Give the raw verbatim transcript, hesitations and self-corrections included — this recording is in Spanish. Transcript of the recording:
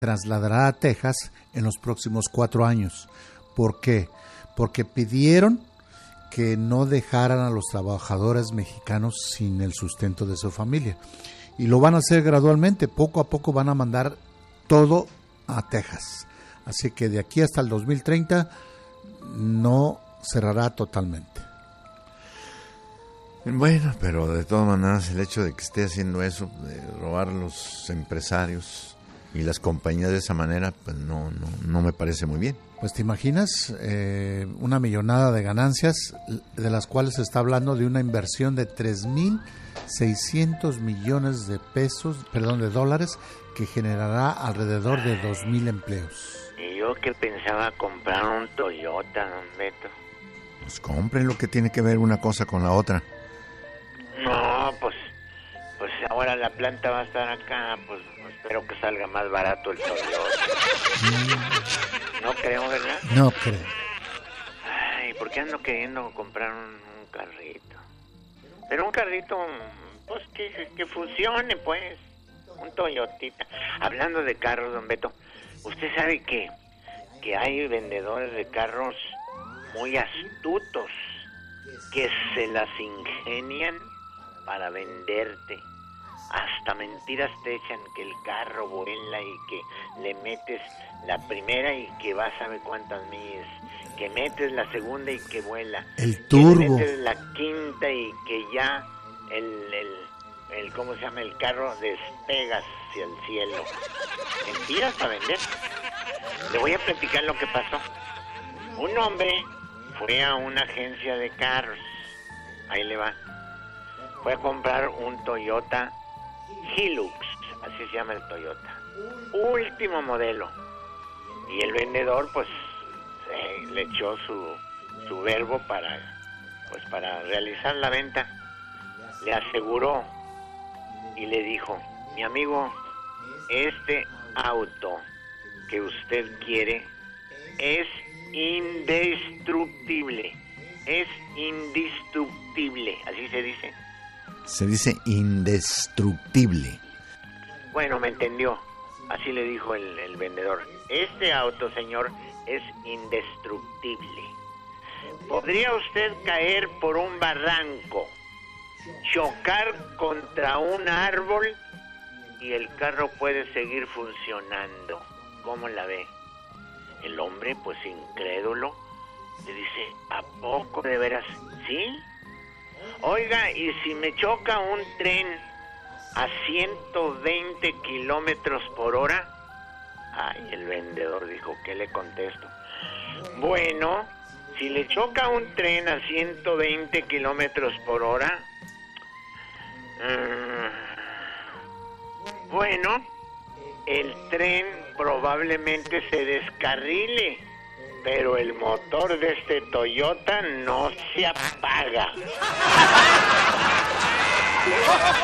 trasladará a Texas en los próximos cuatro años. ¿Por qué? Porque pidieron que no dejaran a los trabajadores mexicanos sin el sustento de su familia. Y lo van a hacer gradualmente, poco a poco van a mandar todo a Texas. Así que de aquí hasta el dos mil treinta no cerrará totalmente. Bueno, pero de todas maneras el hecho de que esté haciendo eso, de robar a los empresarios y las compañías de esa manera, pues no, no, no me parece muy bien. Pues te imaginas eh, una millonada de ganancias, de las cuales se está hablando de una inversión de tres mil seiscientos millones de pesos, perdón, de dólares, que generará alrededor de dos mil empleos. Y yo que pensaba comprar un Toyota, don Beto. Pues compren lo que tiene que ver una cosa con la otra. No, pues, pues ahora la planta va a estar acá, pues espero que salga más barato el Toyota. Mm. No creo, ¿verdad? No creo. Ay, ¿por qué ando queriendo comprar un, un carrito? Pero un carrito, pues que, que funcione, pues. Un Toyotita. Hablando de carros, don Beto, usted sabe que, que hay vendedores de carros muy astutos que se las ingenian para venderte. Hasta mentiras te echan, que el carro vuela y que le metes la primera y que va a saber cuántas millas, que metes la segunda y que vuela, el turbo, que metes la quinta y que ya el, el, el ¿cómo se llama? El carro despega hacia el cielo. Mentiras para vender. Le voy a platicar lo que pasó. Un hombre fue a una agencia de carros, ahí le va, fue a comprar un Toyota Hilux, así se llama el Toyota, último modelo, y el vendedor pues eh, le echó su su verbo para pues para realizar la venta. Le aseguró y le dijo: mi amigo, este auto que usted quiere es indestructible, es indestructible, así se dice. Se dice indestructible. Bueno, me entendió. Así le dijo el, el vendedor. Este auto, señor, es indestructible. Podría usted caer por un barranco, chocar contra un árbol y el carro puede seguir funcionando. ¿Cómo la ve? El hombre, pues incrédulo, le dice: ¿a poco de veras? ¿Sí? Oiga, ¿y si me choca un tren a ciento veinte kilómetros por hora? Ay, el vendedor dijo: ¿qué le contesto? Bueno, si le choca un tren a ciento veinte kilómetros por hora, mmm, bueno, el tren probablemente se descarrile, pero el motor de este Toyota no se apaga.